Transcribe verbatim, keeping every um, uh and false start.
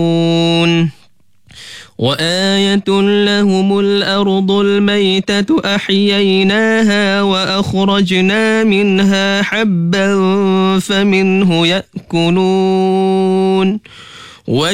وآية لهم الأرض الميتة أحييناها وأخرجنا منها حبا فمنه يأكلون